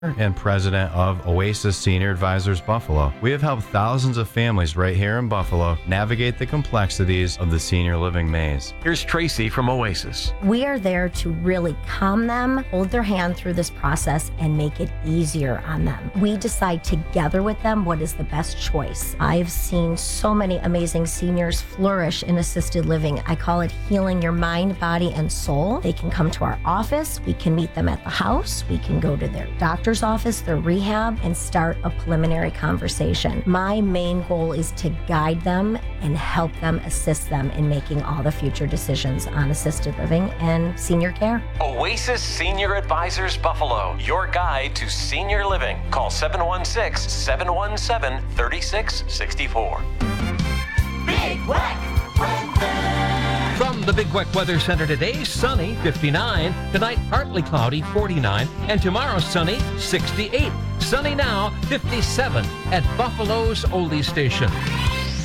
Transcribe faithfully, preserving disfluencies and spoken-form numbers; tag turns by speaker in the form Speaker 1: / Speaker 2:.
Speaker 1: and president of Oasis Senior Advisors Buffalo. We have helped thousands of families right here in Buffalo navigate the complexities of the senior living maze.
Speaker 2: Here's Tracy from Oasis.
Speaker 3: We are there to really calm them, hold their hand through this process, and make it easier on them. We decide together with them what is the best choice. I've seen so many amazing seniors flourish in assisted living. I call it healing your mind, body, and soul. They can come to our office. We can meet them at the house. We can go to their doctor's office, their rehab, and start a preliminary conversation. My main goal is to guide them and help them, assist them in making all the future decisions on assisted living and senior care.
Speaker 2: Oasis Senior Advisors Buffalo, your guide to senior living. Call seven one six, seven one seven, three six six four.
Speaker 4: Big Wet Weather.
Speaker 5: From the Big Wet Weather Center today, sunny, fifty-nine. Tonight, partly cloudy, forty-nine. And tomorrow, sunny, sixty-eight. Sunny now, fifty-seven at Buffalo's Oldie Station.